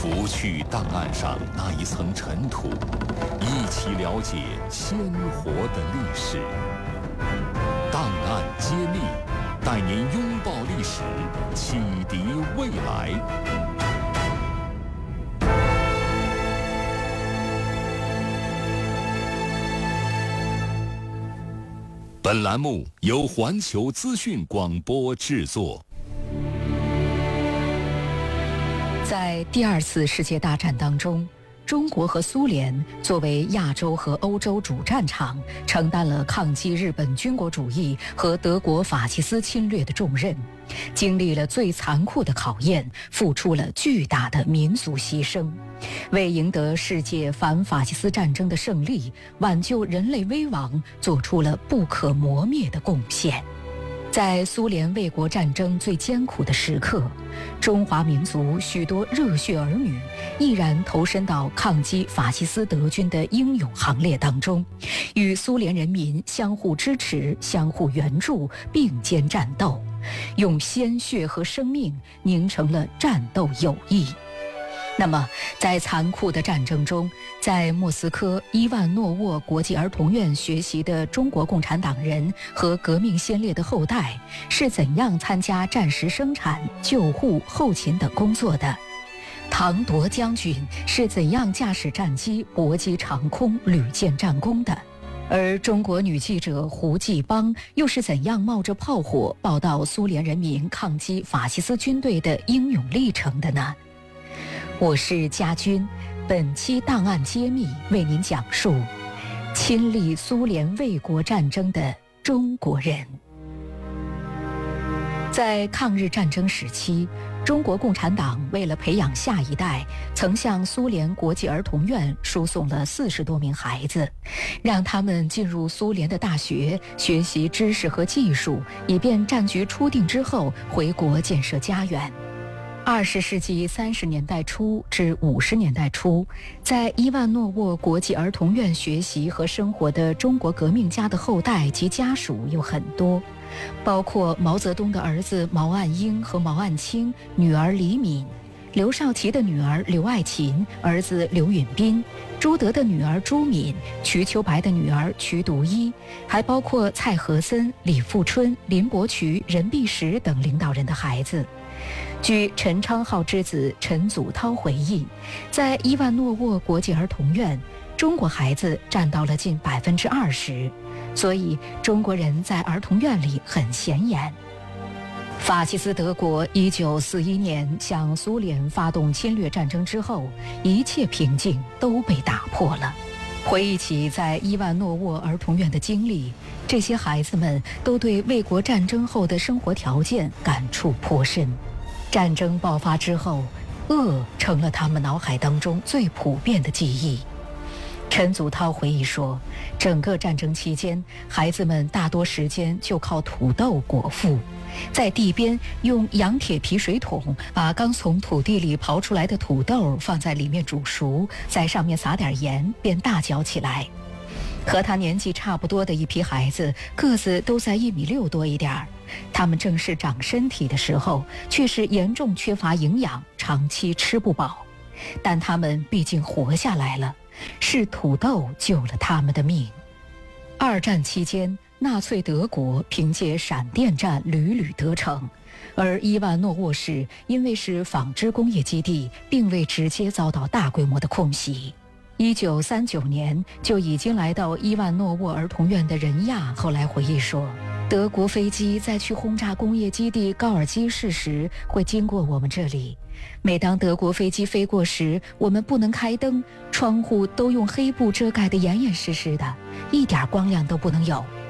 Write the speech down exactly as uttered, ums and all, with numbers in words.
拂去档案上那一层尘土，一起了解鲜活的历史。档案揭秘，带您拥抱历史，启迪未来。本栏目由环球资讯广播制作。 在第二次世界大战当中，中国和苏联作为亚洲和欧洲主战场，承担了抗击日本军国主义和德国法西斯侵略的重任，经历了最残酷的考验，付出了巨大的民族牺牲，为赢得世界反法西斯战争的胜利，挽救人类危亡，做出了不可磨灭的贡献。在苏联卫国战争最艰苦的时刻，中华民族许多热血儿女毅然投身到抗击法西斯德军的英勇行列当中，与苏联人民相互支持、相互援助，并肩战斗，用鲜血和生命凝成了战斗友谊。那么，在残酷的战争中，在莫斯科伊万诺沃国际儿童院学习的中国共产党人和革命先烈的后代是怎样参加战时生产、救护、后勤等工作的？唐铎将军是怎样驾驶战机搏击长空、屡建战功的？而中国女记者胡继邦又是怎样冒着炮火报道苏联人民抗击法西斯军队的英勇历程的呢？我是家军，本期档案揭秘为您讲述亲历苏联卫国战争的中国人。在抗日战争时期，中国共产党为了培养下一代，曾向苏联国际儿童院输送了四十多名孩子，让他们进入苏联的大学学习知识和技术，以便战局初定之后回国建设家园。二十世纪三十年代初至五十年代初，在伊万诺沃国际儿童院学习和生活的中国革命家的后代及家属有很多，包括毛泽东的儿子毛岸英和毛岸青，女儿李敏；刘少奇的女儿刘爱琴，儿子刘允斌；朱德的女儿朱敏，瞿秋白的女儿瞿独一，还包括蔡和森、李富春、林伯渠、任弼时等领导人的孩子。据陈昌浩之子陈祖涛回忆，在伊万诺沃国际儿童院，中国孩子占到了近百分之二十，所以中国人在儿童院里很显眼。法西斯德国一九四一年向苏联发动侵略战争之后，一切平静都被打破了。回忆起在伊万诺沃儿童院的经历，这些孩子们都对卫国战争后的生活条件感触颇深。战争爆发之后，饿成了他们脑海当中最普遍的记忆。陈祖涛回忆说，整个战争期间，孩子们大多时间就靠土豆果腹，在地边用羊铁皮水桶把刚从土地里刨出来的土豆放在里面煮熟，在上面撒点盐，便大嚼起来。和他年纪差不多的一批孩子，个子都在一米六多一点儿，他们正是长身体的时候，却是严重缺乏营养，长期吃不饱。但他们毕竟活下来了，是土豆救了他们的命。二战期间，纳粹德国凭借闪电战屡屡得逞，而伊万诺沃市因为是纺织工业基地，并未直接遭到大规模的空袭。一九三九年就已经来到伊万诺沃儿童院的任亚后来回忆说，德国飞机在去轰炸工业基地高尔基市时会经过我们这里，每当德国飞机飞过时，我们不能开灯，窗户都用黑布遮盖得严严实实的，一点光亮都不能有。